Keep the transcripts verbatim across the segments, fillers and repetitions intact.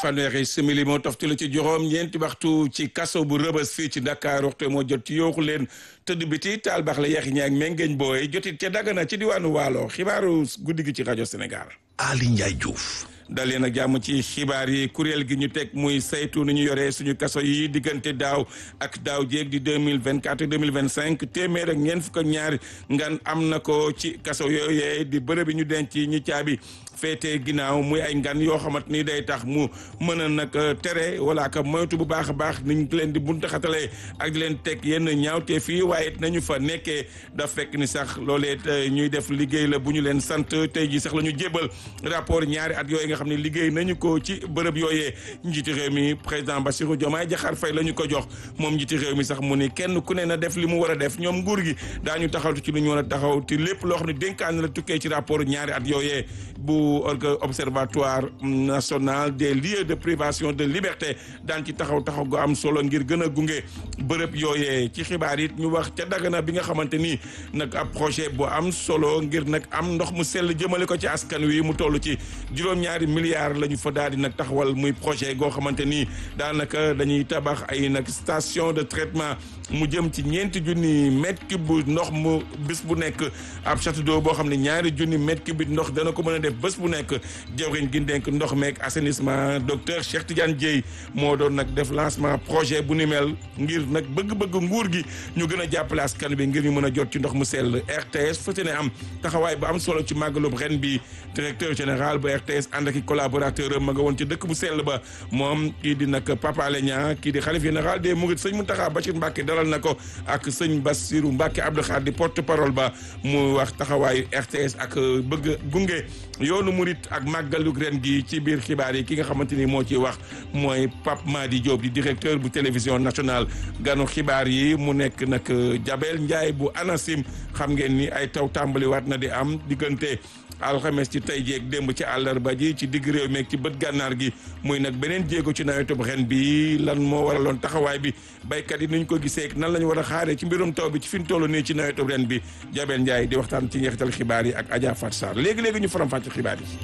fanweeri simili moo toftalu ci juróom ñeenti waxtu ci kaso bu Rëbës fii ci Dakar waxtu moo jot ci yooxu leen tëdd biti taal baax la yaxi ñaak mengeeñ booy jotit ca Dagana ci diwaanu Waalo xibaaru guddi gi ci rajo Sénégal. Ali Ndiaye Diouf. dal leen ak jàmm ci xibaar yi kuréel gi ñu teg muy saytu ni ñu yoree suñu kaso yi diggante daaw ak daaw jéeg di deux mille vingt quatre deux mille vingt cinq téeméer ak ñeent fukk ak ñaari ngan am na ko ci kaso yooyee di bërëb bi ñu denc ñi caabi féete ginnaaw muy ay ngan yoo xamante ni day tax mu mën a nag tere wala ka moytu bu baax a baax niñ leen di bunta xatalee ak di leen teg yenn ñaawtee fii waaye nañu fa nekkee daf fekk ni sax loolee ñuy def liggéey la bu ñu leen sant tey ji sax la ñu jébal rapport ñaari at yooyu nga xam ne liggéey nañu ko ci bërëb yooyee njiiti réew mi président Bassirou Diomaye Diakhar Faye la ñu ko jox moom njiiti réew mi sax mu ni kenn ku ne na def li mu war a def ñoom nguur gi daañu taxaw ci lu ñu war a taxaw te lépp loo xam ne dénkaan la tukkee ci rapport ñaari at yooyee bu observatoire national des lieux de privation de liberté daan ci taxaw taxaw gu am solo ngir gën a gunge bërëb yooyee ci xibaar it ñu wax ca Dagana bi nga xamante ni nag ab projet bu am solo ngir nag am ndox mu sell jëmale ko ci askan wi mu toll ci juróom-ñaari milliards la ñu fa daal di nag taxawal muy projet goo xamante ni daanaka dañuy tabax ay nag station de traitement mu jëm ci ñeenti junni mètre cube bu ndox mu bés bu nekk ab château d'eau boo xam ne ñaari junni mètre cube ndox dana ko mën a def bés bu nekk jawriñ gi dénk ndox meek assainissement docteur Cheikh Tidiane Dièye moo doon nag def lancement projet bu ni mel ngir nag bëgg-bëgg nguur gi ñu gën a jàppale askan bi ngir ñu mën a jot ci ndox mu sell R T S fëte ne am taxawaay bu am solo ci màggalub ren bi directeur général bu R T S ànd ak i collaborateur ma nga woon ci dëkk bu sell ba moom kii di nag Papa Alé Niang kii di xalif général des Mourides sëñ Mountakha Bachir Mbacké dalal na ko ak sëñ Bassirou Mbacké Abdou Khadre di porte parole ba mu wax taxawaayu R T S ak bëgg gunge yoonu murit ak màggalug ren gi ci biir xibaar yi ki nga xamante ni moo ciy wax mooy Pape Madi Diop di directeur bu télévision nationale ganu xibaar yi mu nekk nag Jabel Ndiaye bu ANACIM xam ngeen ni ay taw tàmbaliwaat na di am diggante alxames ci tey jeeg démb ci àllarba ji ci digg réew meeg ci bët gànnaar gi muy nag beneen jéego ci nawetub ren bi lan moo waraloon taxawaay bi baykat yi nuñ ko gisee nan la ñu war a xaaree ci mbirum taw bi ci fi ñu toll nii ci nawetub ren bi Jabel Ndiaye di waxtaan ci njeexital xibaar yi ak Adja Fatou Sarr léegi-léegi ñu faram fàcc xibaar yi.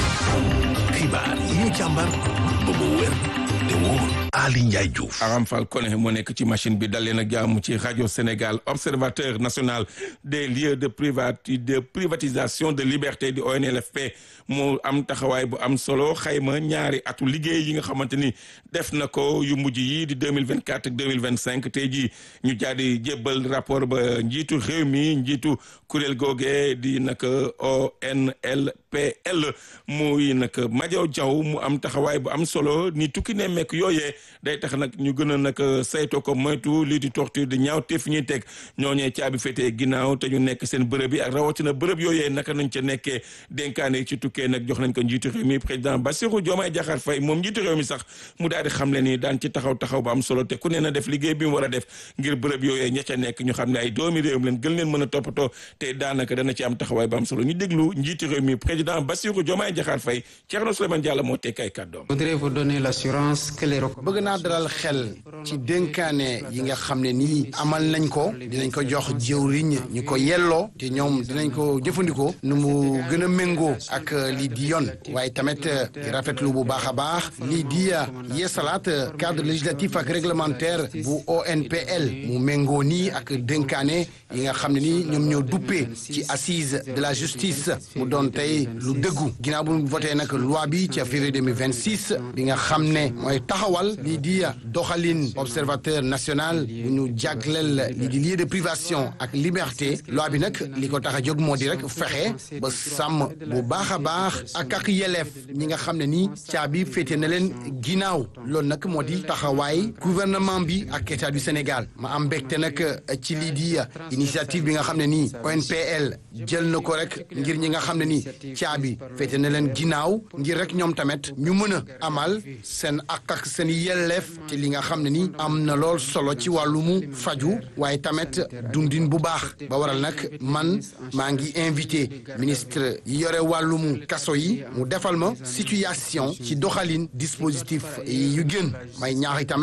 xibaar yi ñu càmbar ba mu wér te wóor. Ali Ndiaye Diouf. Aram Fall Koné moo nekk ci machine bi dal leen ak jàmm ci rajo Sénégal observateur national des lieux de privati de privatisation de liberté di O N L F P moo am taxawaay bu am solo xayma ñaari atu liggéey yi nga xamante ni def na ko yu mujj yi di deux mille vingt quatre ak deux mille vingt cinq tey jii ñu jaadi jébbal rapport ba njiitu réew mi njiitu kuréel googe di nag O N L P L muy nag Madiaw Diaw mu am taxawaay bu am solo ni tukki ne mekk yooyee day tax nag ñu gën a nag saytoo ko moytu lii di torture di ñaaw te fi ñuy teg ñooñee caabi féetee ginnaaw te ñu nekk seen bërëb yi ak rawatina bërëb yooyee naka nañ ca nekkee dénkaane ci tukkee nag jox nañ ko njiitu réew mi président Bassirou Diomaye Diakhar Faye moom njiitu réew mi sax mu daal di xamle ni daan ci taxaw taxaw bu am solo te ku ne na def liggéey bi mu war a def ngir bërëb yooyee ña ca nekk ñu xam ne ay doomi réew mi leen gën leen mën a toppatoo te daanaka dana ci am taxawaay bu am solo ñu déglu njiitu réew mi président Bassirou Diomaye Diakhar Faye Thierno Souleymane Diallo moo tekk ay kàddoom. bëgg naa dalal xel ci dénkaane yi nga xam ne nii amal nañ ko dinañ ko jox jëwriñ ñu ko yelloo te ñoom dinañ ko jëfandikoo nu mu gën a méngoo ak lii di yoon waaye tamit di rafetlu bu baax a baax lii di yeesalaat cadre législatif ak réglementaire bu O N P L mu méngoo nii ak dénkaane yi nga xam ne nii ñoom ñoo duppee ci assise de la justice mu doon tey lu dëggu ginnaaw bu voté nag loi bi ca février deux mille vingt six bi nga xam ne mooy taxawal lii di doxalin observateur national bu ñu jagleel lii di lieu de privation ak liberté loi bi nag li ko tax a jóg moo di rek fexe ba sàmm bu baax a baax ak ak yeleef ñi nga xam ne nii caabi féete na leen ginnaaw loolu nag moo di taxawaay gouvernement bi ak état du Sénégal ma am mbégte nag ci lii di initiative bi nga xam ne nii O N P L jël na ko rek ngir ñi nga xam ne nii caabi féete na leen ginnaaw ngir rek ñoom tamit ñu mën a amal seen ak ak seen yelleef te li nga xam ne ni am na lool solo ci wàllumu faju waaye tamit dundin bu baax ba waral nag man maa ngi invité ministre yi yore wàllumu kaso yi mu defal ma situation ci doxalin dispositif yu gën may ñaaxi tamit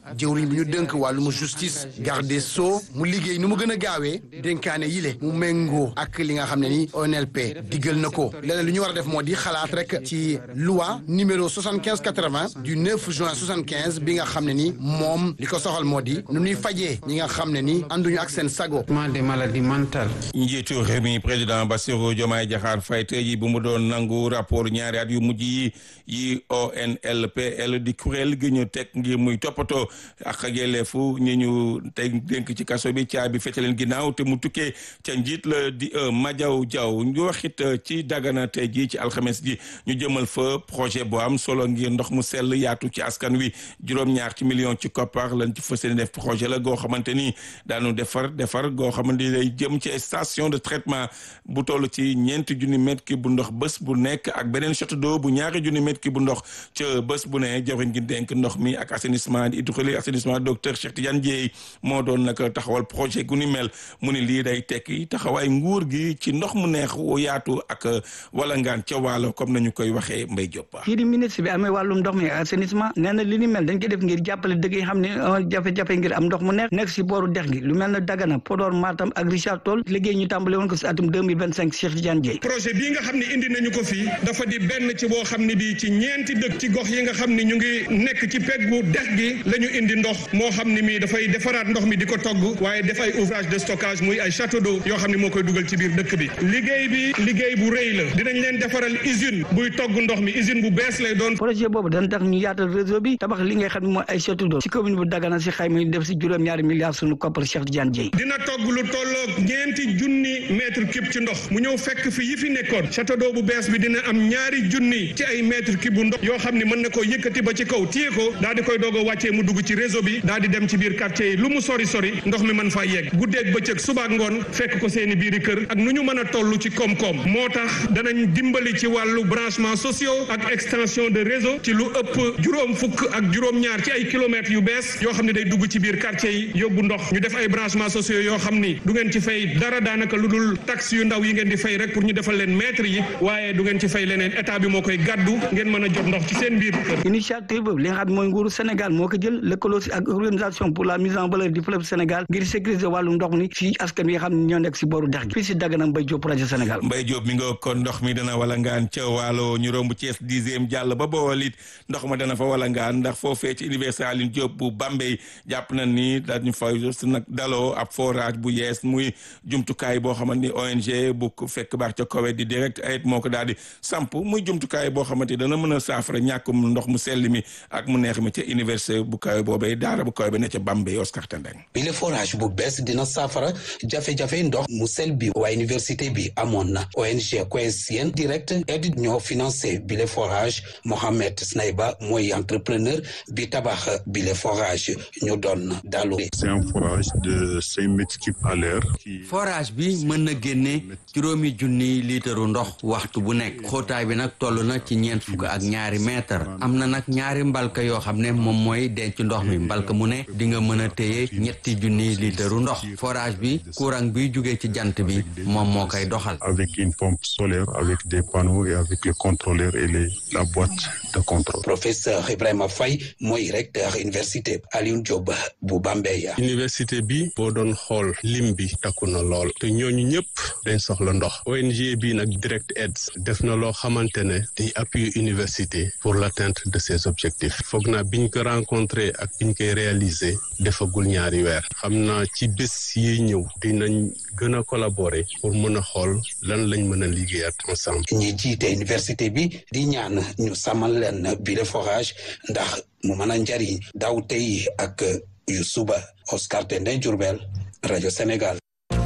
jëwriñ bi ñu dënk wàllum justice garde des sceaux mu liggéey ni mu gën a gaawee dénkaane yile mu méngoo ak li nga xam ne ni O N L P diggal na ko leneen lu ñu war a def moo di xalaat rek ci loi numéro soixante-quinze quatre-vingts du neuf juin soixante-quinze bi nga xam ne ni moom li ko soxal moo di nu ñuy fajee ñi nga xam ne ni ànduñu ak seen sago. des maladies mentales. njiitu réew mi président Bassirou Diomaye Diakhar Faye tey jii bu mu doon nangu rapport ñaari at yu mujj yi yi O N L P L di kuréel gi ñu teg ngir muy toppatoo ak yelleefu ñi ñu teg dénk ci kaso bi caabi fecc leen ginnaaw te mu tukkee ca njiit la di Madiaw Diaw ñu waxit ci Dagana tey jii ci alxames ji ñu jëmal fa projet bu am solo ngir ndox mu sell yaatu ci askan wi juróom-ñaar ci million ci koppar lañ ci fas yéene def projet la goo xamante ni daanu defar defar goo xamante ni day jëm ci station de traitement bu toll ci ñeenti junni mètre cube bu ndox bés bu nekk ak beneen château d'eau bu ñaari junni mètre cube bu ndox ca bés bu ne jawriñ gi dénk ndox mi ak assainissement di hydraulique assainissement docteur Cheikh Tidiane Dièye moo doon nag taxawal projet gu ni mel mu ni lii day tekki taxawaay nguur gi ci ndox mu neex yaatu ak wala ngaan ca waalo comme nañu koy waxee Mbaye Diop. kii di ministre bi amee wàllum ndox mi assainissement nee na li ni mel dañ koy def ngir jàppale dëkk yi xam ne jafe-jafe ngir am ndox mu neex nekk si booru dex gi lu mel na Dagana Podor Matam ak Richard Toll liggéey ñu tàmbale woon ko si atum deux mille vingt-cinq Cheikh Tidiane Dièye. projet bii nga xam ne indi nañu ko fii dafa di benn ci boo xam ne bii ci ñeenti dëkk ci gox yi nga xam ne ñu ngi nekk ci peggu dex gi la ñu indi ndox moo xam ne mii dafay defaraat ndox mi di ko togg waaye def ay ouvrage de stockage muy ay château d'eau yoo xam ne moo koy dugal ci biir dëkk bi liggéey bi liggéey bu rëy la dinañ leen defaral usine buy togg ndox mi usine bu bees lay doon. projet boobu dana tax ñu yaatal réseau bi tabax li nga xam ne mooy ay château d'eau ci commune bu Dagana si xayma ñu def si juróom-ñaari milliards sunu koppar Cheikh Tidiane Dièye. dina togg lu tolloog ñeenti junni mètre cube ci ndox mu ñëw fekk fi yi fi nekkoon château d'eau bu bees bi dina am ñaari junni ci ay mètre cube bu ndox yoo xam ne mën na koo yëkkati ba ci kaw téye ko daal di koy doog a wàccee mu dugg ci réseau bi daal di dem ci biir quartier yi lu mu sori sori ndox mi mën faa yegg guddeeg bëccëg suba ak ngoon fekk ko seeni biiri kër ak nu ñu mën a toll ci koom-koom moo tax danañ dimbali ci wàllu branchement sociaux ak extension de réseau ci lu ëpp juróom fukk ak juróom-ñaar ci ay kilomètres yu bees yoo xam ne day dugg ci biir quartier yi yóbbu ndox ñu def ay branchement sociaux yoo xam ni du ngeen ci fay dara daanaka lu dul taxe yu ndaw yi ngeen di fay rek pour ñu defal leen mètres yi waaye du ngeen ci fay leneen état bi moo koy gàddu ngeen mën a jot ndox ci seen biir kër. initiative boobu li nga xam ne mooy nguuru Sénégal moo ko jël lëkkaloo si ak organisation pour la mise en valeur du fleuve Sénégal ngir sécuriser wàllu ndox mi fii askan wi nga xam ne ñoo nekk si booru dex gi fii si Dagana Mbaye Diop rajo Sénégal. Mbaye Diop mi nga kon ndox mi dana wala ngaan ca waalo ñu romb Thiès dixième jàll ba Bawol it ndox ma dana fa wala ngaan ndax foofee ci université Alioune Diop bu Bambey jàpp na ni dañu fa nag daloo ab forage bu yees muy jumtukaay boo xamante ni O N G bu fekk baax ca Koweït di direct ayit moo ko daal di samp muy jumtukaay boo xamante ni dana mën a saafara ñàkkum ndox mu sell mi ak mu neex mi ca université bu kawe boobee daara bu kawe bi ne ca Bambey Oscar Tendeng. bi le forage bu bees dina saafara jafe-jafe ndox mu sell bi waa université bi amoon na O N G Coesien direct aide ñoo financé bi le forage Mohamed Snayba mooy entrepreneur bi tabax bi le forage ñu doon dalu. C'est un forage de cinq mètres cubes à l'heure. forage bi mën na génne juróomi junni liitaru ndox waxtu bu nekk xóotaay bi nag toll na ci ñeent fukk ak ñaari mètre am na nag ñaari mbalka yoo xam ne moom mooy denc ndox mi mbalka mu ne di nga mën a téye ñetti junni liitaru ndox forage bi courant bi jugee ci jant bi moom moo koy doxal. Avec une pompe solaire avec des panneaux et avec le contrôleur et les la boîte de contrôle. Professeur Ibrahima Faye mooy recteur université Alioune Diop bu Bambey. université bi boo doon xool lim bi takku na lool te ñooñu ñëpp dañ soxla ndox O N G bi nag direct aide def na loo xamante ne di appuyer université pour l'atteinte de ses objectifs foog naa biñ ko rencontré ak biñ koy réaliser defagul ñaari weer xam naa ci bés yi ñëw dinañ gën a collaborer pour mën a xool lan lañ mën a liggéeyaat ensemble. ñi jiite université bi di ñaan ñu sàmmal leen bi le forage ndax mu mën a njariñ daaw tey ak yu suba. Oscar Tendeng Diourbel rajo Sénégal.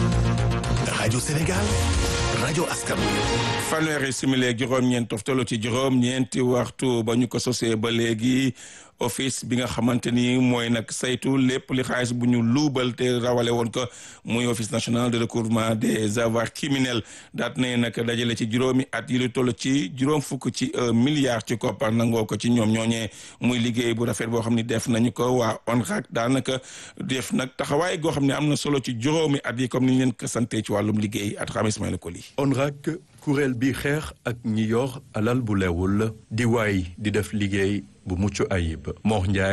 rajo Sénégal rajo askan fanweeri simili ak juróom-ñeent toftalu ci juróom-ñeenti waxtu ba ñu ko sosee ba léegi office bi nga xamante ni mooy nag saytu lépp li xaalis bu ñu luubal te rawale woon ko muy office national de recouvrement des avoirs criminels daat ne nag dajale ci juróomi at yi lu toll ci juróom fukk ci milliards ci koppar nangoo ko ci ñoom ñooñee muy liggéey bu rafet boo xam ne def nañu ko waa ONRAC daanaka def nag taxawaay goo xam ne am na solo ci juróomi at yi comme ni ñu leen ko sante ci wàllum liggéey at xam Ismaïla Koli. ONRAC kuréel bi xeex ak ñi yor alal bu lewul di waay di def liggéey bu mucc ayib Mor Ndiaye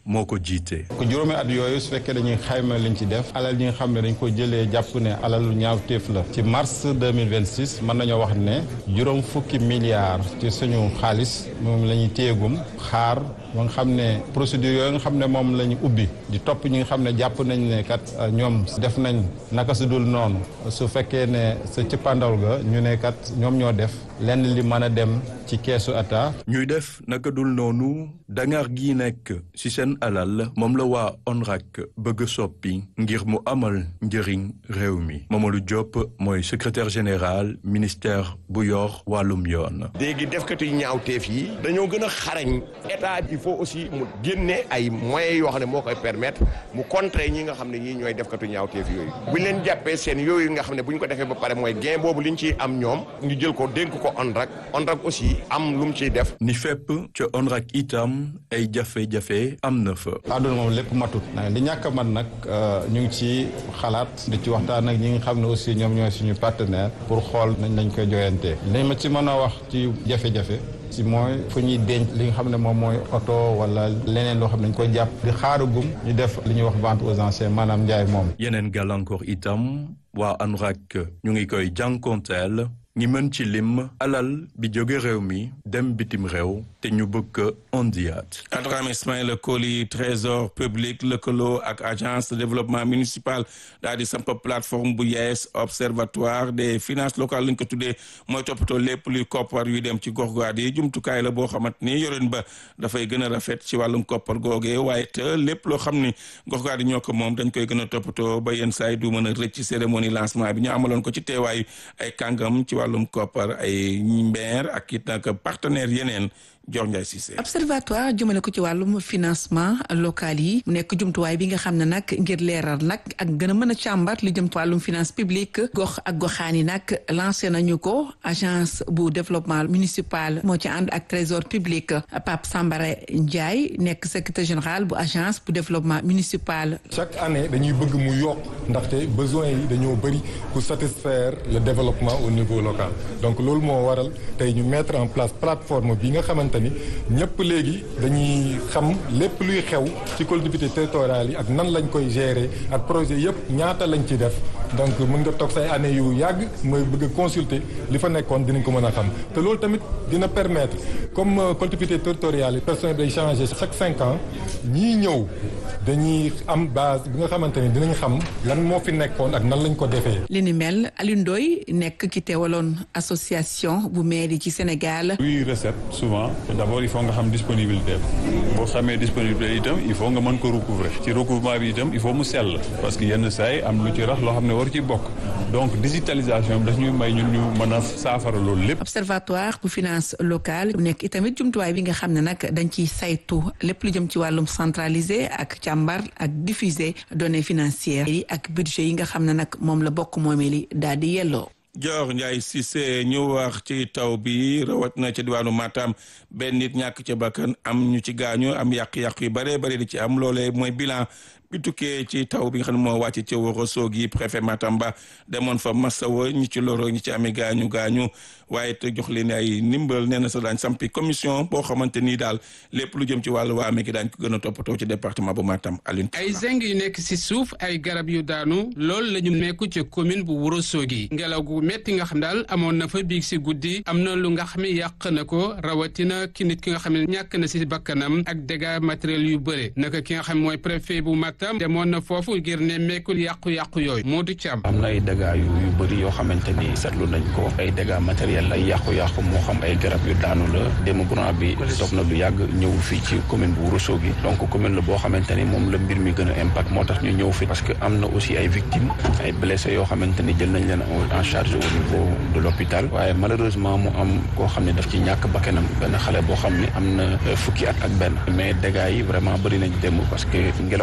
moo ko jiite. ko juróomi at yooyu su fekkee dañuy xayma liñ ci def alal ñi nga xam ne dañ ko jëlee jàpp ne alalu ñaawteef la ci mars deux mille vingt-six mën nañoo wax ne juróom fukki milliards ci suñu xaalis moom la ñuy téyegum xaar ba nga xam ne procédure yooyu nga xam ne moom la ñu ubbi di topp ñi nga xam ne jàpp nañ ne kat ñoom def nañ naka su dul noonu su fekkee ne sa cëppandaw ga ñu ne kat ñoom ñoo def lenn li mën a dem ci keesu ata ñuy def naka dul noonu dangaar gi nekk ci seen alal moom la waa ONRAC bëgg soppi ngir mu amal njëriñ réew mi Mamadou Diop mooy secrétaire général ministère bu yor wàllum yoon. léegi defkati ñaawteef yi dañoo gën a xarañ état il faut aussi mu génne ay moyens yoo xam ne moo koy permettre mu contrer ñi nga xam ne ñii ñooy defkatu ñaawteef yooyu bu ñu leen jàppee seen yooyu nga xam ne bu ñu ko defee ba pare mooy gain boobu liñ ciy am ñoom ñu jël ko dénk ko ONRAC ONRAC aussi am lu mu ciy def. ni fépp ca ONRAC itam ay jafe-jafe am na fa. àdduna moom lépp matut li ñàkk a man nag ñu ngi ci xalaat di ci waxtaan ak ñi nga xam ne aussi ñoom ñooy suñu partenaire pour xool nañ lañ koy joyantee li ma ci mën a wax ci jafe-jafe ci mooy fu ñuy denc li nga xam ne moom mooy oto wala leneen loo xam ne dañ koy jàpp di xaaragum ñu def li ñuy wax vente aux enchères maanaam njaay moom. yeneen gàllankoor itam waa ANRAC ñu ngi koy jànkonteel ñi mën ci lim alal bi jóge réew mi dem bitim réew te ñu bëgg ondiaat. Abraham Ismaïla Koli trésor public lëkkaloo ak agence de développement municipal daal di samp plateforme bu yees observatoire des finances locales lañ ko tuddee mooy toppatoo lépp luy koppar yu dem ci gox-goxaat yi jumtukaay la boo xamante ni yoreen ba dafay gën a rafet ci wàllum koppar googee waaye te lépp loo xam ni gox-goxaat yi ñoo ko moom dañ koy gën a toppatoo ba yenn saa yi du mën a rëcc ci cérémonie lancement bi ñu amaloon ko ci teewaayu ay kàngam ci wàllum koppar ay mbeer ak it nag partenaire yeneen Dior Ndiaye Cissé. observatoire jëmale ko ci wàllum financement local yi mu nekk jumtuwaay bi nga xam ne nag ngir leeral nag ak gën a mën a càmbar li jëm ci wàllum finance publique gox ak goxaan yi nag lancé nañu ko agence bu développement municipal moo ci ànd ak trésor public Pape Sambara Ndiaye nekk secrétaire général bu agence bu développement municipal. chaque année dañuy bëgg mu yokk ndaxte besoins yi dañoo bëri pour satisfaire le développement au niveau local donc loolu moo waral tey ñu mettre en place plateforme bi nga xamante ni ñëpp léegi dañuy xam lépp luy xew ci collectivité territoriale yi ak nan lañ koy gérer ak projet yëpp ñaata lañ ci def donc mën nga toog say année yu yàgg mooy bëgg a consulter li fa nekkoon dinañ ko mën a xam te loolu tamit dina permettre comme collectivité territoriale yi personne day changer chaque cinq ans ñii ñëw dañuy am base bi nga xamante ni dinañ xam lan moo fi nekkoon ak nan lañ ko defee. li ni mel Alioune Ndoye nekk ki teewaloon association bu mairie ci Sénégal. luy recette souvent d'abord il faut nga xam disponibilité boo xamee disponibilité itam il faut nga mën ko recouvrer ci recouvrement bi itam il faut mu sell parce que yenn saa yi am lu ci rax loo xam ne war ci bokk donc digitalisation bi daf ñuy may ñun ñu mën a saafara loolu lépp. observatoire bu finance locale bu nekk itamit jumtuwaay bi nga xam ne nag dañ ciy saytu lépp lu jëm ci wàllum centralisé ak càmbar ak diffuser données financières yi ak budget yi nga xam ne nag moom la bokk moomee li daal di yelloo. Dior Ndiaye Cissé ñu wax ci taw bi rawat na ca diwaanu Matam benn nit ñàkk ca bakkan am ñu ci gaañu am yàq-yàq yu bare bare di ci am loolee mooy bilan bi tukkee ci taw bi nga xam ne moo wàcc ca Ourossogui préfet Matam ba demoon fa masawa ñi ci loro ñi ci amee gaañu gaañu waaye te jox leen ay ndimbal nee na sa daañ sampi commission boo xamante nii daal lépp lu jëm ci wàllu waa amee ki daañ ko gën a toppatoo ci département bu Matam Alioune. ay zeng yu nekk si suuf ay garab yu daanu loolu la ñu nekku ci commune bu Ourossogui ngelaw gu metti nga xam daal amoon na fa biig si guddi am na lu nga xam ne yàq na ko rawatina ki nit ki nga xam ne ñàkk na si bakkanam ak dégâts matériels yu bëre naka ki nga xam mooy préfet bu Matam demoon na foofu ngir ne meekul yàqu-yàqu yooyu Modou Thiam. am na ay dégâts yu yu bëri yoo xamante ni seetlu nañ ko ay dégâts matériels ay yàqu-yàqu moo xam ay garab yu daanu la démb courant bi toog na lu yàgg ñëw fii ci commune bu Ourossogui donc commune la boo xamante ni moom la mbir mi gën a impact moo tax ñu ñëw fi parce que am na aussi ay victimes ay blessés yoo xamante ni jël nañ leen en charge au niveau de l'hôpital waaye malheureusement mu am koo xam ne daf ci ñàkk bakkanam benn xale boo xam ne am na fukki at ak benn mais dégâts yi vraiment bëri nañ démb parce que ngelaw li dafa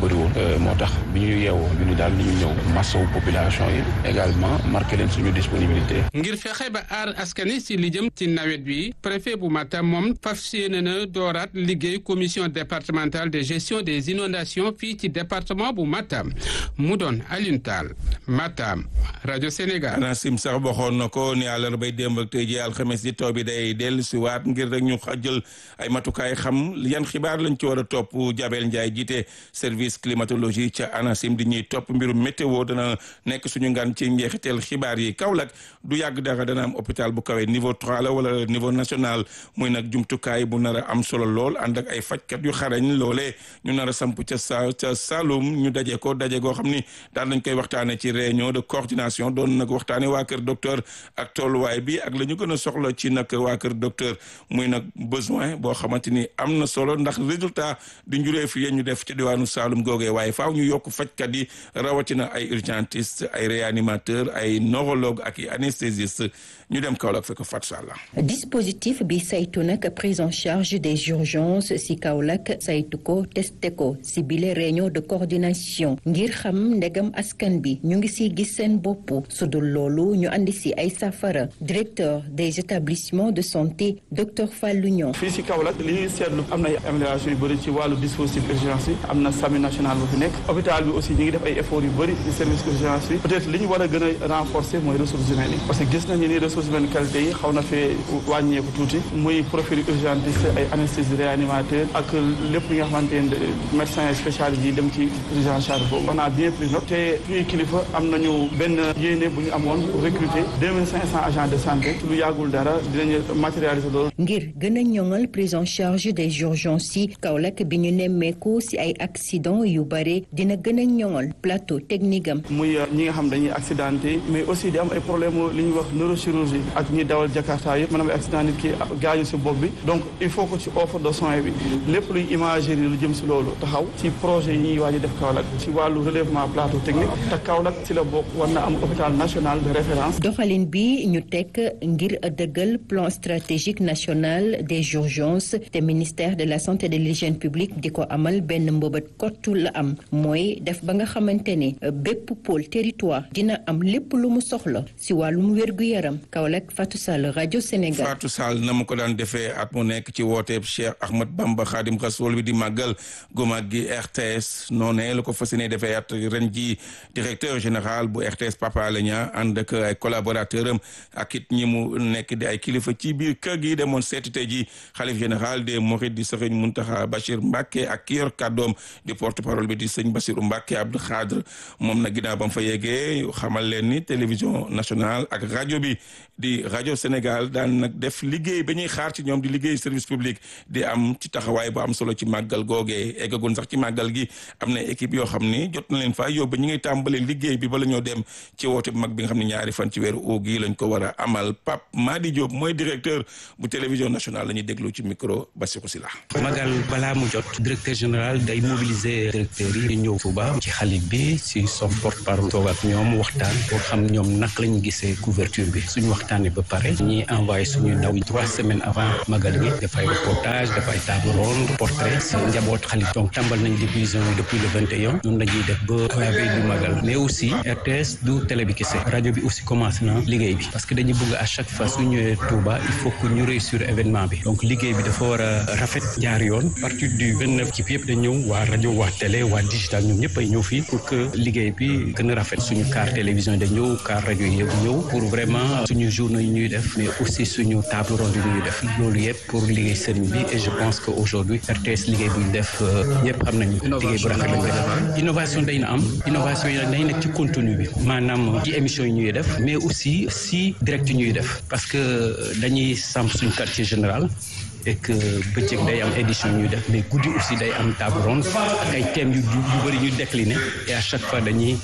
bëri woon moo tax bi ñu yeewoo ñu ni daal ni ñu ñëw masawu population yi également marqué leen suñu disponibilité. ngir fexe ba aar askan wi si li jëm ci nawet bi préfet bu Matam moom fas yéene na dooraat liggéey commission départementale de gestion des inondations fii ci département bu Matam mu doon Alioune Tall Matam rajo Sénégal. ANACIM sax waxoon na ko ni àllarbay démb ak tey jii alxames ji taw bi day dellu si waat ngir rek ñu jël ay matukaay xam yan xibaar lañ ci war a topp. Jabel Ndiaye jiite service climatologie ca ANACIM di ñuy topp mbirum météo dana nekk suñu ngan ci njeexital xibaar yi Kaolack du yàgg dara dana am hôpital bu kawe niveau trois la wala niveau national muy nag jumtukaay bu nar a am solo lool ànd ak ay fajkat yu xarañ loolee ñu nar a samp ca sa ca Saloum ñu daje ko daje goo xam ni daan nañ koy waxtaane ci réunion de coordination doon nag waxtaane waa kër docteur ak tolluwaay bi ak la ñu gën a soxla ci nag waa kër docteur muy nag besoin boo xamante ni am na solo ndax résultat di njuree fi yéen ñu def ci diwaanu Saloum googee waaye faaw ñu yokk fajkat yi rawatina ay urgentiste ay réanimateur ay neurologue ak i anesthésiste ñu dem Kaolack fekk Fatou Sall. dispositif bi saytu nag prise en charge des urgences si Kaolack saytu ko testé ko si bile réunion de coordination ngir xam ndegam askan bi ñu ngi si gis seen bopp su dul loolu ñu andi si ay safara directeur des établissements de santé docteur Fallou Niang. fii si Kaolack li seetlu am na ay amélioration yu bëri ci wàllu dispositif urgence yi am na SAMU national bu fi nekk hôpital bi aussi ñu ngi def ay efforts yu bëri ci service urgence yi peut-être li ñu war a gën a renforcer mooy ressources humaines yi parce que gis nañu ni ressources humaines qualité yi xaw na fee wàññeeku tuuti muy profil urgentiste ay anesthésiste réanimateur ak lépp li nga xamante ne médecins spécialistes yi dem ci prise en charge boobu on a bien pris note te suñuy kilifa am nañu benn yéene bu ñu amoon recruter deux mille cinq cents agents de santé lu yàggul dara dinañu matérialiser loolu. ngir gën a ñoŋal prise en charge des urgences yi Kaolack bi ñu nemmeeku si ay accident yu bare dina gën a ñoŋal plateau technique am. muy ñi nga xam dañuy accidenté mais aussi di am ay problème li ñuy wax neurochirurgie ak ñi dawal Jakarta yëpp maanaam ay accident nit ki gaañu si bopp bi donc il faut que ci offre de soins bi lépp luy imagerie lu jëm si loolu taxaw ci projet yi ñuy waaj a def Kaolack ci wàllu relèvement plateau technique te Kaolack si la bokk war na am hôpital national de référence. doxalin bi ñu teg ngir dëggal plan stratégique national des urgences te ministère de la santé et de l'hygiène publique di ko amal benn mbëbët kottu la am mooy def ba nga xamante ne bépp pôle territoire dina am lépp lu mu soxla si wàllum wér-gu-yaram Kaolack Fatou Sall rajo Sénégal. Fatou Sall na mu ko daan defee at mu nekk ci wooteeb Cheikh Ahmad Bamba Khadim Rassoul bi di màggal gomag gi R T S noonee la ko fas yéene defee at ren ji directeur général bu R T S Papa Alé Niang ànd ak ay collaborateur am ak it ñi mu nekk di ay kilifa ci biir kër gi demoon seeti tey ji xalif général des Mourides di Serigne Mountakha Bachir Mbacké ak ki yor kàddoom di porte parole bi di sëñ Bassirou Mbacké Abdou Khadre moom nag ginnaaw ba mu fa yeggee xamal leen ni télévision nationale ak rajo bi di rajo Sénégal daan nag def liggéey ba ñuy xaar ci ñoom di liggéey service public di am ci taxawaay bu am solo ci màggal googee eggagun sax ci màggal gi am na équipe yoo xam ni jot na leen fa yóbbu ñu ngi tàmbale liggéey bi bala ñoo dem ci woote bu mag bi nga xam ne ñaari fan ci weeru oo gi lañ ko war a amal Pape Madi Diop mooy directeur bu télévision nationale la ñuy déglu ci micro Bassirou Sylla. magal balaa mu jot directeur général day mobiliser directeurs yi ñëw Touba ci xalif bi si son porte parole toog ak ñoom waxtaan pour xam ñoom naka la ñu gisee couverture bi suñu waxtaanee ba pare ñuy envoyé suñu ndaw trois semaines avant magal gi dafay reportage dafay table ronde portrait si njaboot xalif donc tàmbal nañ diffusion yi depuis le vingt et un noonu la ñuy def ba la veille du magal mais aussi R T S du télé bi kese rajo bi aussi commencé na liggéey bi parce que dañuy bëgg à chaque fois su ñëwee Touba il faut que ñu réussir événement bi donc liggéey bi dafa war a rafet jaar yoon à partir du vingt neuf équipe yëpp dañ ñëw waa rajo waa télé waa digital ñoom ñëpp ay ñëw fii pour que liggéey bi gën a rafet suñu car télévision dañ ñëw car rajo yi yëpp ñëw pour vraiment suñu journée yi ñuy def mais aussi suñu table ronde yi ñuy def loolu yëpp pour liggéey sëriñ bi et je pense que aujourd'hui R T S liggéey bu ñu def ñëpp xam nañu liggéey bu rafet lañ def innovation day na am innovation yi nag day nekk ci contenu bi maanaam ci émission yi ñuy def mais aussi si direct yi ñuy def parce que dañuy samp suñu quartier général et que bëccëg day am édition ñuy def mais guddi aussi day am table ronde ak ay thèmes yu yu bëri ñu décliné et à chaque fois dañuy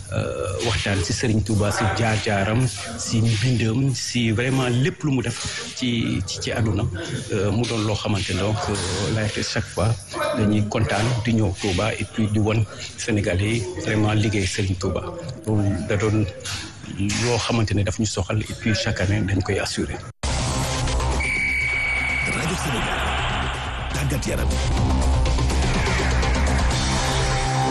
waxtaan si Serigne Touba si jaar-jaaram si mbindam si vraiment lépp lu mu def ci ci ci àdduna mu doon loo xamante donc la R T S chaque fois dañuy kontaan di ñëw Touba et puis di won Sénégalais yi vraiment liggéey Serigne Touba loolu da doon loo xamante ne daf ñu soxal et puis chaque année dañ koy assurer. rajo Sénégal tàggat yaram.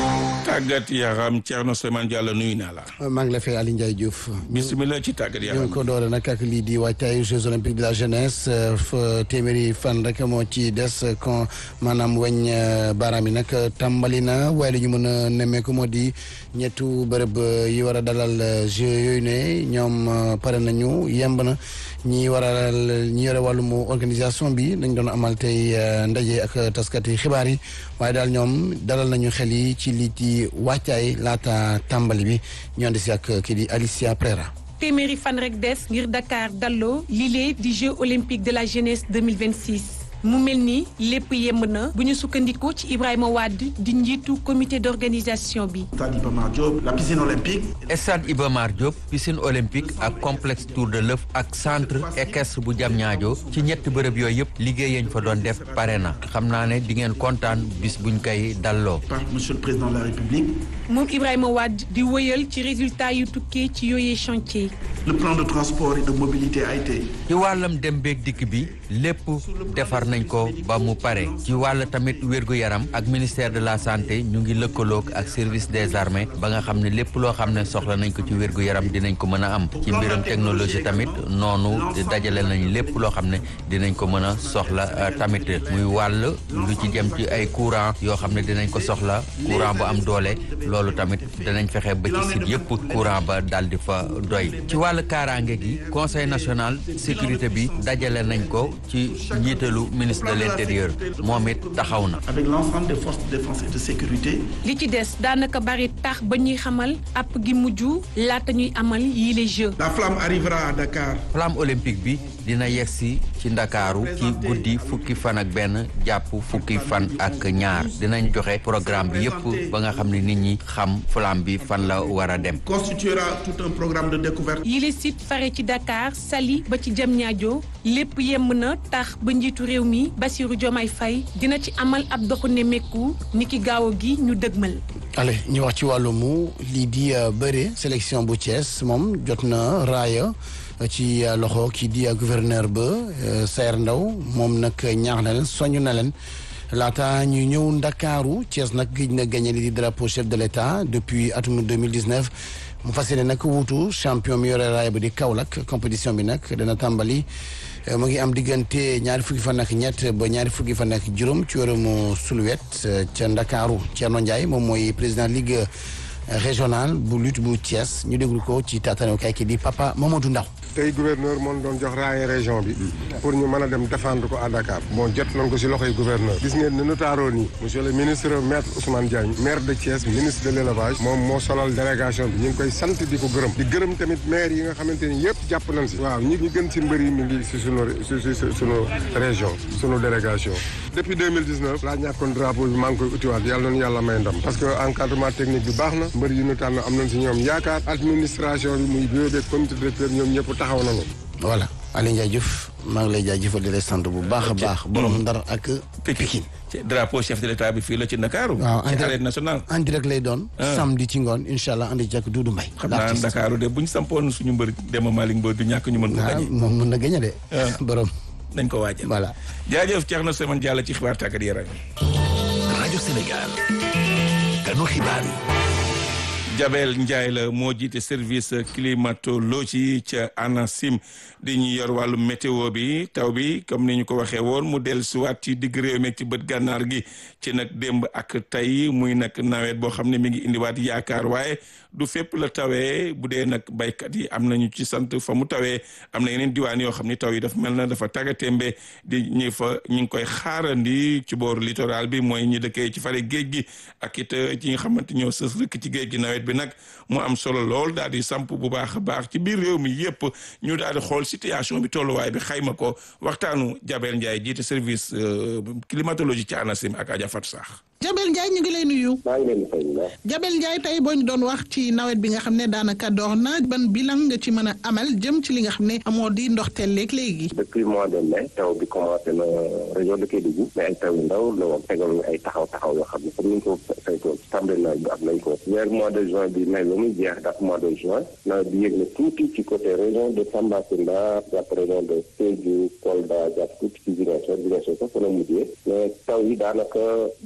tàggat yaram Thierno Souleymane Diallo nuyu naa la. maa ngi la fay Aliou Ndiaye Diouf. bisimilah ci tàggat yaram. ñu ngi ko doore nag ak lii di waajtaayu Jeux olympiques de la jeunesse fa téeméeri fan rek moo ci des kon maanaam weñ baaraam yi nag tàmbali na waaye li ñu mën a nemmeeku moo di ñettu bërëb yi war a dalal Jeux yooyu ne ñoom pare nañu yemb na ñi war a ñi yore wàllum organisation bi dañ doon amal tey ndaje ak taskati xibaar yi waaye daal ñoom dalal nañu xel yi ci lii di wàccaay laata tàmbali bi ñu andi si ak kii di Alicia Prera. téeméeri fan rek des ngir Dakar dalloo lile di Jeux olympiques de la jeunesse deux mille vingt-six mu mel ni lépp yemb na bu ñu sukkandikoo ci Ibrahima Wade di njiitu comité d'organisation bi. Stade Iba Mar Diop la piscine olympique. Stade Iba Mar Diop piscine olympique ak complexe Tour de l'Œuf ak centre équestre bu Diamniadio ci ñetti bërëb yooyu yëpp liggéey yañ fa doon def pare na xam naa ne di ngeen kontaan bis buñ koy dalloo. par monsieur le président de la République. moom Ibrahima Wade di wëyal ci résultat yu tukkee ci yooyee chantier. le plan de transport et de mobilité a été. ci wàllam dem beeg dikk bi lépp defar nañ ko ba mu pare ci wàll tamit wérgu yaram ak ministère de la santé ñu ngi lëkkaloog ak service des armées ba nga xam ne lépp loo xam ne soxla nañ ko ci wérgu yaram dinañ ko mën a am ci mbiram technologie tamit noonu dajale nañ lépp loo xam ne dinañ ko mën a soxla tamit muy wàll lu ci jëm ci ay courant yoo xam ne dinañ ko soxla courant bu am doole loolu tamit dinañ fexe ba ci site yëpp courant ba daal di fa doy ci wàll kaaraange gi conseil national sécurité bi dajale nañ ko ci njiitalu ministre de l'intérieur moom it taxaw na. avec l'ensemble des forces de défense et de sécurité. li ci des daanaka bari tax ba ñuy xamal app gi mujj laata ñuy amal yii les Jeux. la flamme arrivera à Dakar. flamme olympique bi dina yegsi ci Ndakaaru ci guddi fukki fan ak benn jàpp fukki fan ak ñaar dinañ joxe programme bi yépp ba nga xam ne nit ñi xam flamme bi fan la war a dem. constituera tout un programme de découverte. yii les sites fare ci Dakar Saly ba ci Diamniadio lépp yemb na tax ba njiitu réew mi Bassirou Diomaye Faye dina ci amal ab doxu nemmeeku niki gaaw gi ñu dëgmal. allez ñu wax ci wàllumu lii di bëre sélection bu Thiès moom jot na raaya ci loxo kii di gouverneur ba Sayer Ndaw moom nag ñaax na leen soññ na leen laata ñu ñëw Ndakaaru Thiès nag gëj na gagné li di drapeau chef de l'État depuis atum deux mille dix-neuf mu fas yéene nag wuutu champion mi yore raaya ba di Kaolack compétition bi nag dana tàmbali mu ngi am diggante ñaari fukki fan ak ñett ba ñaari fukki fan ak juróom ci weeru Suluwet ca Ndakaaru Thierno Ndiaye moom mooy président ligue régional bu lutte bu Thiès ñu déglu ko ci taatane kay ki di Papa Mamadou Ndaw tey gouverneur moo doon jox raaye région bi pour ñu mën a dem défendre ko à Dakar bon jot nañ ko si loxoy gouverneur gis ngeen ne nu taaroo nii monsieur le ministre maître Ousmane Diagne maire de Thiès ministre de l'élevage moom moo solal délégation bi ñu ngi koy sant di ko gërëm di gërëm tamit maire yi nga xamante ni yëpp jàpp nañ si waaw ñi ñi gën si mbër yi mi ngi si sunu si sunu région sunu délégation depuis deux mille dix-neuf laa ñàkkoon drapeau bi maa ngi koy utiwaat yàlla nañu yàlla may ndam parce que encadrement technique bi baax na mbër yi ñu tànn am nañ si ñoom yaakaar administration bi muy bureau de comité directeur ñoom ñëpp taxaw nañu. voilà Aliou Ndiaye Diouf maa ngi lay jaajëfal di lay sant bu baax a baax. borom Ndar ak Pikine. drapeau chef de l'État bi fii la ci Ndakaaru. waaw ci arène nationale. en direct lay doon. samedi ci ngoon incha allah andi jàkk Doudou Mbaye. xam naa Ndakaaru de bu ñu sampoon suñu mbër Demba Malick Mbodj du ñàkk ñu mën ko gañe. moom mën na gañe de. borom. nañ ko waajal. voilà. jaajëf Thierno Souleymane Diallo ci xibaar tàggat yaram. rajo Sénégal. kanu xibaar yi. Jabel Ndiaye la moo jiite service climatologie ca ANACIM di ñu yor wàllu météo bi taw bi comme ni ñu ko waxee woon mu dellu siwaat ci digg réew mi ci bët gànnaar gi ci nag démb ak tey muy nag nawet boo xam ne mi ngi indiwaat yaakaar waaye du fépp la tawee bu dee nag baykat yi am nañu ci sant fa mu tawee am na yeneen diwaan yoo xam ni taw yi dafa mel na dafa tàggatémbe di ñi fa ñi ngi koy xaarandi ci booru littoral bi mooy ñi dëkkee ci fare géej gi ak it ci nga xamante ñoo sës rëkk ci géej gi nawet bi nag mu am solo lool daal di samp bu baax a baax ci biir réew mi yëpp ñu daal di xool situation bi tolluwaay bi xayma ko waxtaanu Jabel Ndiaye jiite service climatologie ci ANACIM ak Adja Fatou Sakh. Jabel Ndiaye ñu ngi lay nuyu. maa ngi leen di fay la. Jabel Ndiaye tey boo ñu doon wax ci nawet bi nga xam ne daanaka door na ban bilan nga ci mën a amal jëm ci li nga xam ne amoo di ndoxteel léeg léegi. depuis mois de mai taw bi commencé na région de Kédougou mais ay taw yu ndaw la woon tegal ñu ay taxaw taxaw yoo xam ne comme ni ñu ko saytoo ci tàmbali nawet bi am nañ ko weer mois de juin bi mai la muy jeex daf mois de juin nawet bi yéeg na tuuti ci côté région de Tambacounda jàpp région de Sédhiou Kolda jàpp tuuti ci Ziguinchor Ziguinchor sax fa la mujjee mais taw yi daanaka digg mois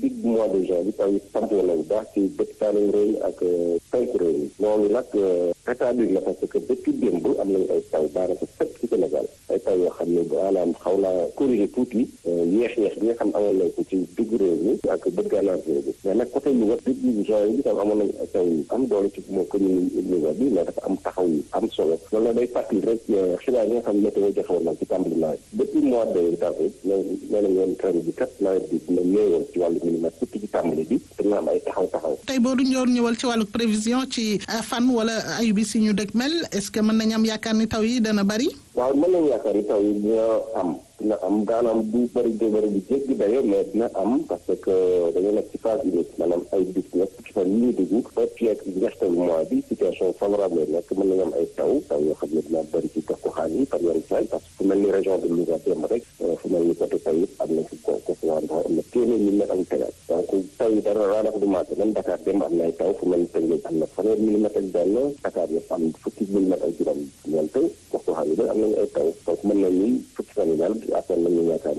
mois de juin bi taw yi tampoo na bu baax ci bët Saalum réew mi ak penku réew mi loolu nag rétablir na parce que depuis démb am nañu ay taw daanaka fépp ci Sénégal ay taw yoo xam ne maanaam xaw naa corriger tuuti yeex-yeex bi nga xam amoon nañ ko ci digg réew mi ak bët gànnaar réew mi mais nag côté Louga début juin bi tam amoon nañu ay taw yu am doole ci moo commune Louga bi mais dafa am taxaw yu am solo loolu nag day fàttali rek xibaar yi nga xam ne météo joxewoon nag ci tàmbali nawet depuis mois de d'avril nee nañ woon ren bi kat nawet bi dina néewoon ci wàllu milimètre surtout ci tàmbali bi dina am ay taxaw taxaw tey boo duñ doon ñëwal ci wàllu prévision ci fan wala ay bis yi ñu dëkk mel est-ce que mën nañ am yaakaar ni taw yi dana bari. waaw mën nañu yaakaar ni taw yi dina am dina am daanaam du bëri de bëri bu jéggi dayo mais dina am parce que dañoo nekk ci phase unique maanaam ay bis nekk ci fan yi ñu dugg ba fii ak njeextalu mois bi situation favorable la nekk mën nañu am ay taw taw yoo xam ne dina bëri ci gox goxaan yi par yenn saa parce que fu mel ni région de Louga démb rek fu mel ni côté taw yëpp am na fi ko ko waa ndax am na téeméer millimètre ak tegal donc taw yi dara daanaka du maate même Dakar démb am na ay taw fu mel ni Tëngéej am na fanweer millimètre ak benn Dakar yëpp am fukki millimètre ak juróom ñeent gox goxaan yi am nañu ay taw donc mën nañu fukki fan yi daal après nañu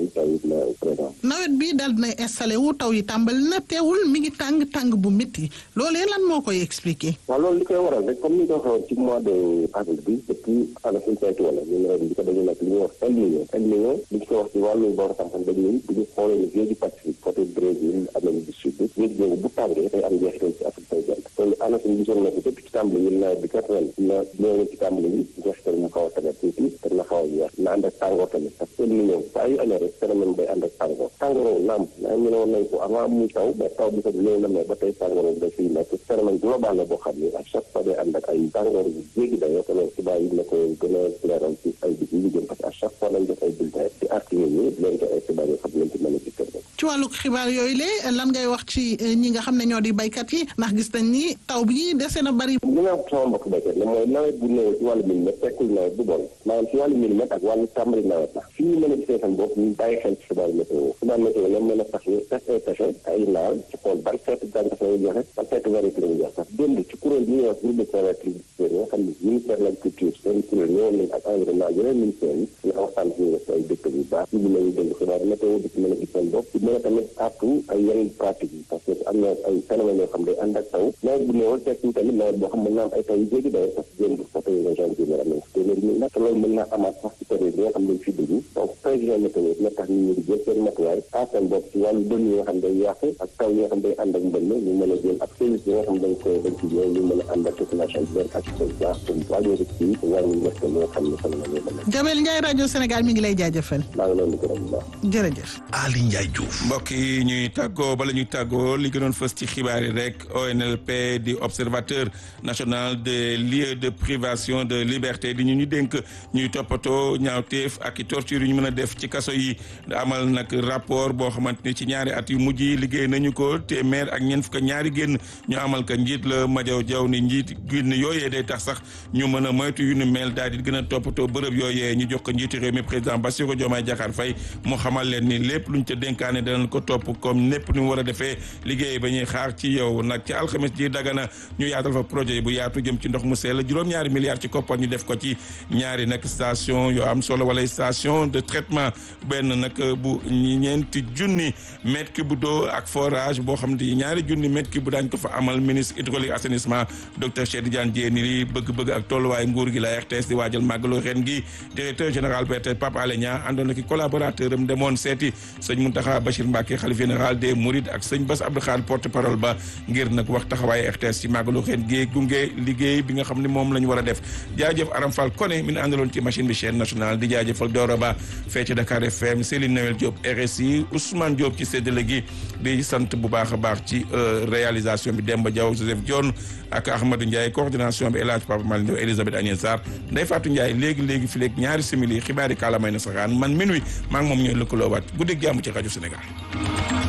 nawet bi daal dinay installé wu taw yi tàmbali na teewul mi ngi tàng tàng bu métti loolee lan moo koy expliqué. waaw loolu li koy waral rek comme ni nga ko waxee ci mois de avril bi depuis année suñu saytu wala ñun ren bi ko dañu nekk li ñuy wax El Niño El Niño li ñu ko wax ci wàllu boor xam-xam dañuy bu ñu xoolee ne géej gi Pacifique côté Brésil Amérique du Sud géej googu bu tàngee day am njeexital ci Afrique sowu jant loolu année suñu gisoon na ko depuis ci tàmbali ñun nawet bi kat ren na ñëw ci tàmbali bi njeexital mu xaw a tamit tuuti te na xaw a jeex na ànd ak tàngoor tamit parce que El Niño saa yu amee rek phénomène day ànd ak tàngoor tàngoor naam naa ñu ne woon nañ ko avant muy taw mais taw bi sax ñëw na mais ba tey tàngoor da fiy nekk phénomène global la boo xam ne à chaque fois day ànd ak ay tàngoor yu jéggi dayoo te loolu xibaar yi na ko gën a leeral ci ay bis yi jëm parce que à chaque fois nañ def ay bulletin di arti nit ñi leen ko ay xibaar yoo xam ne lañ ci mën a dikkal rek ci wàllu xibaar yooyu le lan ngay wax ci ñi nga xam ne ñoo di baykat yi ndax gis nañ ni taw bi dese na bari li nga wax sama mbokk baykat la mooy nawet bu néew ci wàllu milimètre tekkul nawet bu bon maanaam ci wàllu milimètre ak wàllu tàmbali nawet la fii ñu mën a gisee seen bopp ñu bàyyi xel ci xibaar météo xibaar météo ñoom mën a tax ñu def ay pexe ay naal ci xool ban xeetu gàncax la ñu joxe ban xeetu variété la ñu joxe sax démb ci kuréel bi ñuy wax groupe de travail pluridisciplinaire nga xam ne ministère de l'agriculture seen kuréel ñëwoon nañ ak environnement yeneen ministères yi nga waxtaan ci ñu def ay dëkk yu baax ñu mën a dégg xibaar météo di ci mën a gis seen bopp di mën a tamit àttu ay yeneen pratique yi parce que am na ay phénomènes yoo xam day ànd ak taw nawet bu néewal tekki tamit nawet boo xam mën naa am ay taw yu jéggi day parce que démb côté région bi am nañ ko téeméeri mille nag te loolu mën naa amaat sax ci période bi nga xam dañ fi dugg donc prévision météo dina tax nit ñi di jël seen matuwaay aar seen bopp ci wàllu dënn yi nga xam day yàqu ak taw yi nga xam day ànd ak mbënn ñu mën a jël ak service yi nga xam dañ koy dañ ci ñëw ñu mën a ànd ak population bi leen ak seen baax pour wàññi risque yi wàññi njëkk li nga xam ne fan la ñu mën Jabel Ndiaye rajo Sénégal mi ngi lay jaajëfal maa ngi leen di gërëm bu baax jërëjëf Ali Ndiaye Diouf mbokk yi ñuy tàggoo bala ñuy tàggoo li gënoon fës ci xibaar yi rek O N L P di observateur national des lieux de privation de liberté di ñu ñu dénk ñuy toppatoo ñaawteef ak i torture yu ñu mën a def ci kaso yi amal nag rapport boo xamante ni ci ñaari at yu mujj yi liggéey nañu ko téeméer ak ñeent fukk ñaari génn ñu amal ka njiit la Madiaw Diaw ni njiit génn yooyee day tax sax ñu mën a moytu yu nu mel daal di gën a toppatoo bërëb yooyee ñu jox ko njiitu réew mi président Bassirou Diomaye Diakhar Faye mu xamal leen ni lépp luñ ca dénkaane danañ ko topp comme népp ni mu war a defee liggéey ba ñuy xaar ci yow nag ci alxames ji Dagana ñu yaatal fa projet bu yaatu jëm ci ndox mu sell juróom-ñaari milliards ci koppar ñu def ko ci ñaari nag station yoo am solo wala station de traitement benn nag bu ñeenti junni mètre cube d'eau ak forage boo xam ne ñaari junni mètre cube daañ ko fa amal ministre hydraulique assainissement docteur Cheikh Tidiane Dièye li bëgg-bëgg ak tolluwaay nguur gi la R T S di waajal màggalu ren gi directeur général B R T Pape Alé Niang àndoon na ki collaborateur am demoon seeti sëñ Mountakha Bachir Mbacké xalif général des Mourides ak sëñ Bass Abdou Khadre porte parole ba ngir nag wax taxawaay R T S ci màggalu ren gi gunge liggéey bi nga xam ne moom la ñu war a def jaajëf Aram Fall Koné mi àndaloon ci machine bi chaîne nationale di jaajëfal Doro Ba fee ci Dakar F M Céline Noël Diop R S I Ousmane Diop ci séddale gi di sant bu baax a baax ci réalisation bi Demba Diaw Joseph Dione ak Ahmadou Ndiaye coordination bi El Hadj Papa Malick Ndow Elisabeth Agnès Sarr Ndeye Fatou Ndiaye léegi léegi fi léegi ñaari simili xibaari kàllaamay na saxaan man minuit maa ngi moom ñooy lëkkaloowaat guddi jàmm ci rajo Sénégal